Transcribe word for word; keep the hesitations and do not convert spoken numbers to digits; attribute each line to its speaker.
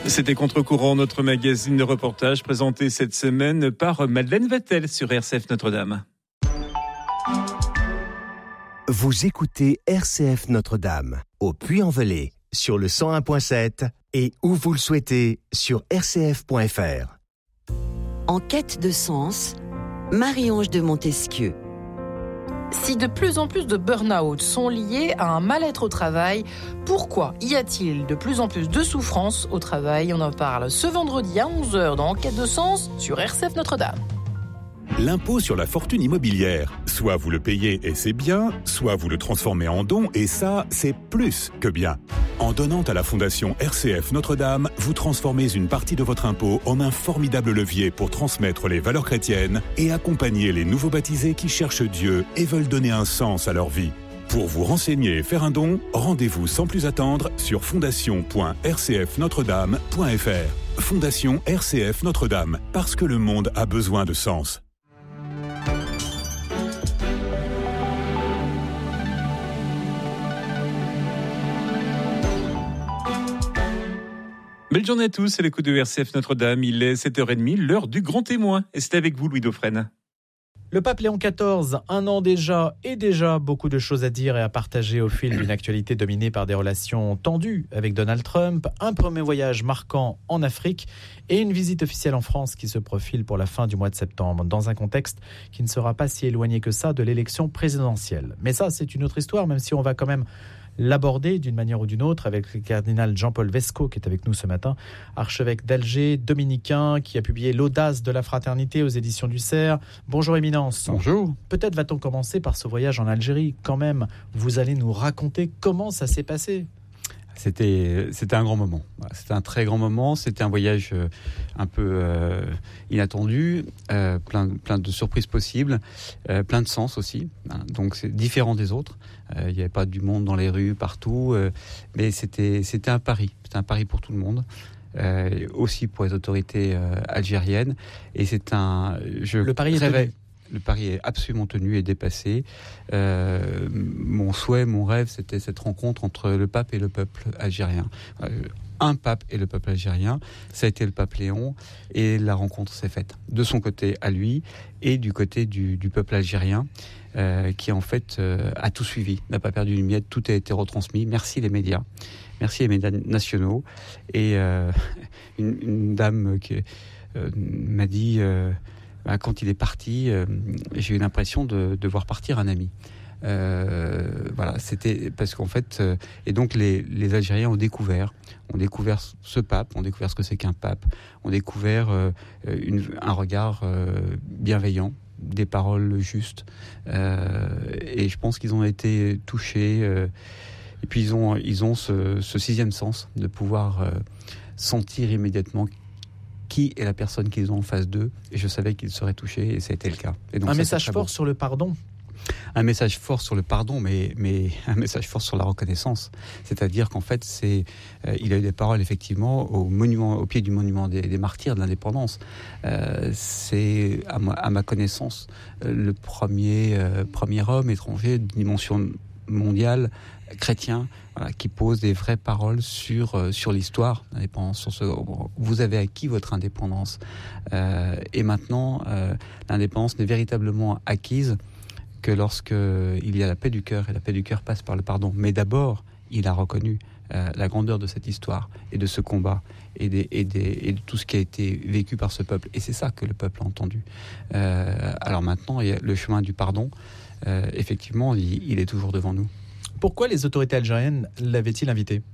Speaker 1: C'était Contre-courant, notre magazine de reportage présenté cette semaine par Madeleine Vatel sur R C F Notre-Dame.
Speaker 2: Vous écoutez R C F Notre-Dame au Puy-en-Velay sur le cent un virgule sept et où vous le souhaitez sur r c f point f r.
Speaker 3: En quête de sens, Marie-Ange de Montesquieu.
Speaker 4: Si de plus en plus de burn-out sont liés à un mal-être au travail, pourquoi y a-t-il de plus en plus de souffrance au travail ? On en parle ce vendredi à onze heures dans Enquête de sens sur R C F Notre-Dame.
Speaker 5: L'impôt sur la fortune immobilière. Soit vous le payez et c'est bien, soit vous le transformez en don et ça, c'est plus que bien. En donnant à la Fondation R C F Notre-Dame, vous transformez une partie de votre impôt en un formidable levier pour transmettre les valeurs chrétiennes et accompagner les nouveaux baptisés qui cherchent Dieu et veulent donner un sens à leur vie. Pour vous renseigner et faire un don, rendez-vous sans plus attendre sur fondation point r c f notre dame point f r. Fondation R C F Notre-Dame, parce que le monde a besoin de sens.
Speaker 1: Belle journée à tous, c'est l'écoute de R C F Notre-Dame. Il est sept heures trente, l'heure du grand témoin. Et c'est avec vous, Louis Dauphren.
Speaker 6: Le pape Léon quatorze, un an déjà, et déjà beaucoup de choses à dire et à partager au fil d'une actualité dominée par des relations tendues avec Donald Trump, un premier voyage marquant en Afrique et une visite officielle en France qui se profile pour la fin du mois de septembre, dans un contexte qui ne sera pas si éloigné que ça de l'élection présidentielle. Mais ça, c'est une autre histoire, même si on va quand même l'aborder d'une manière ou d'une autre avec le cardinal Jean-Paul Vesco qui est avec nous ce matin, archevêque d'Alger, dominicain, qui a publié l'Audace de la fraternité aux éditions du Cerf. Bonjour Éminence.
Speaker 7: Bonjour.
Speaker 6: Peut-être va-t-on commencer par ce voyage en Algérie. Quand même, vous allez nous raconter comment ça s'est passé.
Speaker 7: C'était, c'était un grand moment. C'était un très grand moment. C'était un voyage euh, un peu euh, inattendu, euh, plein, plein de surprises possibles, euh, plein de sens aussi. Hein, donc c'est différent des autres. Il euh, n'y avait pas du monde dans les rues, partout. Euh, mais c'était, c'était un pari. C'était un pari pour tout le monde. Euh, aussi pour les autorités euh, algériennes. Et c'est un... Je
Speaker 6: le pari
Speaker 7: rêvais,
Speaker 6: est tenu.
Speaker 7: Le pari est absolument tenu et dépassé. Euh, mon souhait, mon rêve, c'était cette rencontre entre le pape et le peuple algérien. Euh, un pape et le peuple algérien, ça a été le pape Léon, et la rencontre s'est faite de son côté à lui et du côté du, du peuple algérien, euh, qui en fait euh, a tout suivi, n'a pas perdu une miette, tout a été retransmis. Merci les médias. Merci les médias nationaux. Et euh, une, une dame qui euh, m'a dit... Euh, quand il est parti, euh, j'ai eu l'impression de, de voir partir un ami. Euh, voilà, c'était parce qu'en fait, euh, et donc les, les Algériens ont découvert, ont découvert ce pape, ont découvert ce que c'est qu'un pape, ont découvert euh, une, un regard euh, bienveillant, des paroles justes, euh, et je pense qu'ils ont été touchés. Euh, et puis ils ont, ils ont ce, ce sixième sens de pouvoir euh, sentir immédiatement qui est la personne qu'ils ont en face d'eux, et je savais qu'ils seraient touchés, et ça a été le cas. Et donc
Speaker 6: un
Speaker 7: ça,
Speaker 6: message fort
Speaker 7: bon.
Speaker 6: sur le pardon.
Speaker 7: Un message fort sur le pardon, mais, mais un message fort sur la reconnaissance. C'est-à-dire qu'en fait, c'est, euh, il a eu des paroles effectivement au, monument, au pied du monument des, des martyrs de l'indépendance. Euh, c'est, à ma, à ma connaissance, euh, le premier, euh, premier homme étranger de dimension mondiale, chrétien, voilà, qui pose des vraies paroles sur, euh, sur l'histoire de l'indépendance. Sur ce, vous avez acquis votre indépendance. Euh, et maintenant, euh, l'indépendance n'est véritablement acquise que lorsqu'il y a la paix du cœur, et la paix du cœur passe par le pardon. Mais d'abord, il a reconnu euh, la grandeur de cette histoire et de ce combat et, des, et, des, et de tout ce qui a été vécu par ce peuple. Et c'est ça que le peuple a entendu. Euh, alors maintenant, il y a le chemin du pardon, euh, effectivement, il, il est toujours devant nous.
Speaker 6: Pourquoi les autorités algériennes l'avaient-ils invité ?